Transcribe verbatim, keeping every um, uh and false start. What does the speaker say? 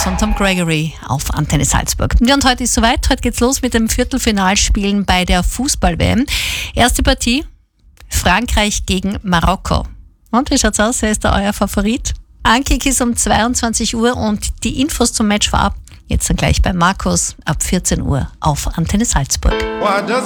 Marks und Tom Gregory auf Antenne Salzburg. Ja, und heute ist soweit. Heute geht's los mit dem Viertelfinalspielen bei der Fußball-W M. Erste Partie, Frankreich gegen Marokko. Und wie schaut's aus? Wer ist da euer Favorit? Ankick ist um zweiundzwanzig Uhr und die Infos zum Match vorab jetzt dann gleich bei Markus ab vierzehn Uhr auf Antenne Salzburg.